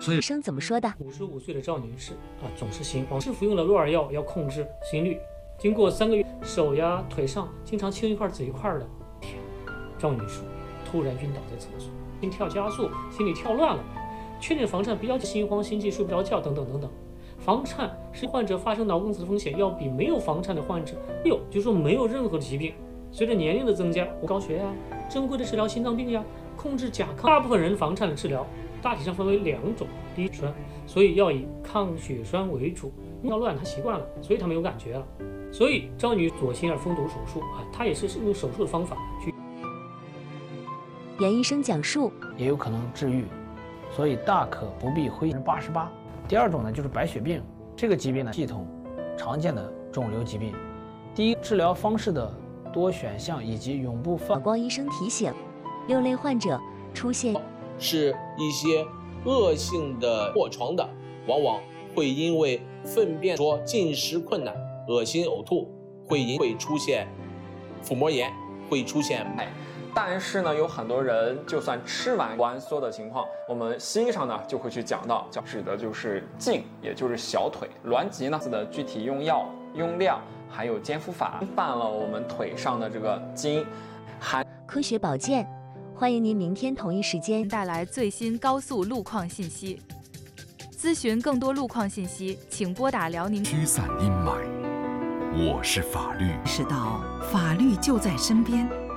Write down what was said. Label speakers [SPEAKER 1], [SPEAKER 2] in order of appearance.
[SPEAKER 1] 所以
[SPEAKER 2] 医生怎么说的
[SPEAKER 3] ？55岁的赵女士总是心慌，是服用了诺尔药，要控制心率。经过3个月，手呀腿上经常青一块紫一块的。赵女士突然晕倒在厕所，心跳加速，心里跳乱了。确诊房颤比较心慌、心悸、睡不着觉等等等等。房颤是患者发生脑梗死的风险要比没有房颤的患者就是说没有任何的疾病。随着年龄的增加，高血压、正规的治疗心脏病呀，控制甲亢。大部分人房颤的治疗大体上分为2种，第一血栓，所以要以抗血栓为主。尿乱他习惯了，所以他没有感觉了。所以赵女左心耳封堵手术她也是用手术的方法去。
[SPEAKER 2] 袁医生讲述，
[SPEAKER 4] 也有可能治愈，所以大可不必灰88。第2种呢，就是白血病，这个疾病呢系统常见的肿瘤疾病。第一，治疗方式的多选项以及永不放。
[SPEAKER 2] 宝光医生提醒，6类患者出现
[SPEAKER 5] 是一些恶性的卧床的，往往会因为粪便进食困难、恶心呕吐，会出现腹膜炎，会出现
[SPEAKER 6] 但是呢，有很多人就算吃完挛缩的情况，我们西医上呢就会去讲到，指的就是胫，也就是小腿。挛急呢的具体用药、用量还有煎服法，犯了我们腿上的这个筋。
[SPEAKER 2] 科学保健，欢迎您明天同一时间
[SPEAKER 7] 带来最新高速路况信息。咨询更多路况信息，请拨打辽宁。
[SPEAKER 1] 驱散阴霾，我是法律。
[SPEAKER 8] 意识到法律就在身边。